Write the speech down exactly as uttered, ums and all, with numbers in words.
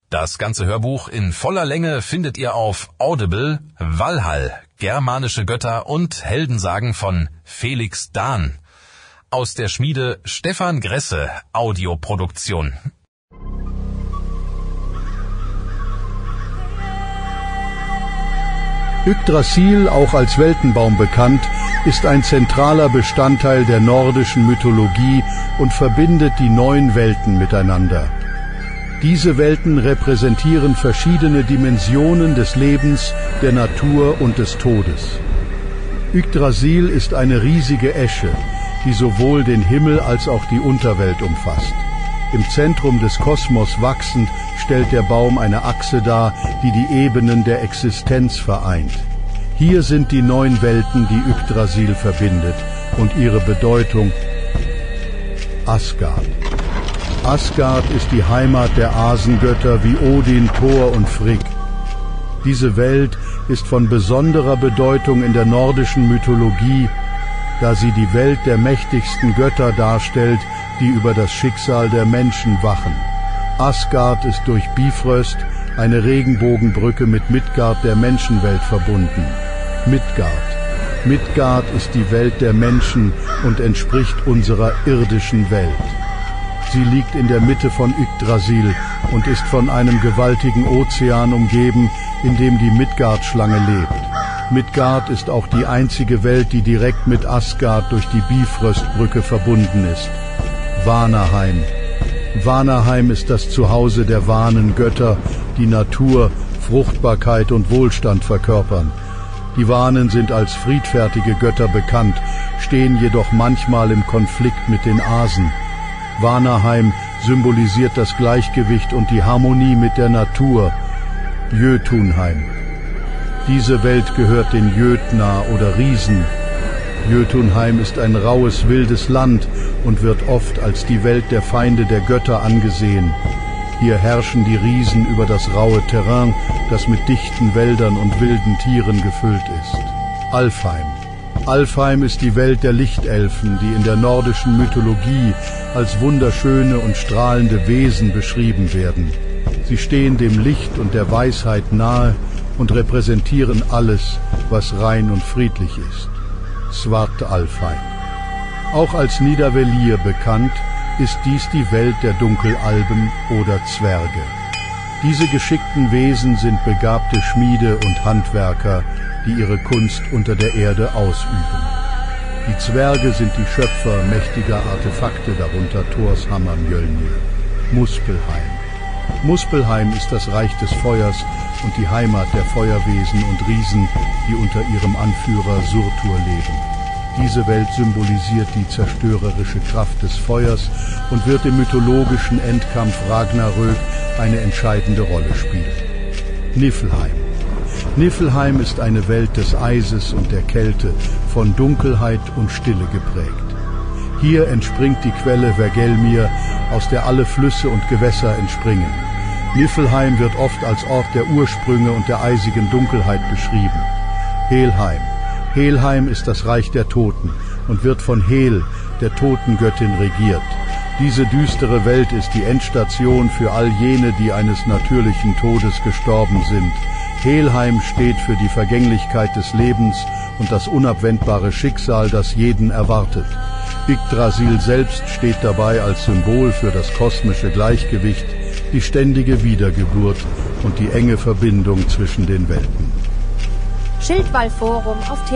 Das ganze Hörbuch in voller Länge findet ihr auf Audible. Valhall, germanische Götter und Heldensagen von Felix Dahn. Aus der Schmiede Stefan Gresse, Audioproduktion. Yggdrasil, auch als Weltenbaum bekannt, ist ein zentraler Bestandteil der nordischen Mythologie und verbindet die neun Welten miteinander. Diese Welten repräsentieren verschiedene Dimensionen des Lebens, der Natur und des Todes. Yggdrasil ist eine riesige Esche, die sowohl den Himmel als auch die Unterwelt umfasst. Im Zentrum des Kosmos wachsend stellt der Baum eine Achse dar, die die Ebenen der Existenz vereint. Hier sind die neun Welten, die Yggdrasil verbindet, und ihre Bedeutung: Asgard. Asgard ist die Heimat der Asengötter wie Odin, Thor und Frigg. Diese Welt ist von besonderer Bedeutung in der nordischen Mythologie, da sie die Welt der mächtigsten Götter darstellt, die über das Schicksal der Menschen wachen. Asgard ist durch Bifröst, eine Regenbogenbrücke, mit Midgard, der Menschenwelt, verbunden. Midgard. Midgard ist die Welt der Menschen und entspricht unserer irdischen Welt. Sie liegt in der Mitte von Yggdrasil und ist von einem gewaltigen Ozean umgeben, in dem die Midgard-Schlange lebt. Midgard ist auch die einzige Welt, die direkt mit Asgard durch die Bifröstbrücke verbunden ist. Vanaheim. Vanaheim ist das Zuhause der Vanengötter, die Natur, Fruchtbarkeit und Wohlstand verkörpern. Die Vanen sind als friedfertige Götter bekannt, stehen jedoch manchmal im Konflikt mit den Asen. Vanaheim symbolisiert das Gleichgewicht und die Harmonie mit der Natur. Jötunheim. Diese Welt gehört den Jötnar oder Riesen. Jötunheim ist ein raues, wildes Land und wird oft als die Welt der Feinde der Götter angesehen. Hier herrschen die Riesen über das raue Terrain, das mit dichten Wäldern und wilden Tieren gefüllt ist. Alfheim. Alfheim ist die Welt der Lichtelfen, die in der nordischen Mythologie als wunderschöne und strahlende Wesen beschrieben werden. Sie stehen dem Licht und der Weisheit nahe und repräsentieren alles, was rein und friedlich ist. Svartalfheim. Auch als Nidavellir bekannt, ist dies die Welt der Dunkelalben oder Zwerge. Diese geschickten Wesen sind begabte Schmiede und Handwerker, die ihre Kunst unter der Erde ausüben. Die Zwerge sind die Schöpfer mächtiger Artefakte, darunter Thors Hammer Mjölnir. Muspelheim. Muspelheim ist das Reich des Feuers und die Heimat der Feuerwesen und Riesen, die unter ihrem Anführer Surtur leben. Diese Welt symbolisiert die zerstörerische Kraft des Feuers und wird im mythologischen Endkampf Ragnarök eine entscheidende Rolle spielen. Niflheim. Niflheim ist eine Welt des Eises und der Kälte, von Dunkelheit und Stille geprägt. Hier entspringt die Quelle Vergelmir, aus der alle Flüsse und Gewässer entspringen. Niflheim wird oft als Ort der Ursprünge und der eisigen Dunkelheit beschrieben. Helheim. Helheim ist das Reich der Toten und wird von Hel, der Totengöttin, regiert. Diese düstere Welt ist die Endstation für all jene, die eines natürlichen Todes gestorben sind. Helheim steht für die Vergänglichkeit des Lebens und das unabwendbare Schicksal, das jeden erwartet. Yggdrasil selbst steht dabei als Symbol für das kosmische Gleichgewicht, die ständige Wiedergeburt und die enge Verbindung zwischen den Welten. Schildwall Forum auf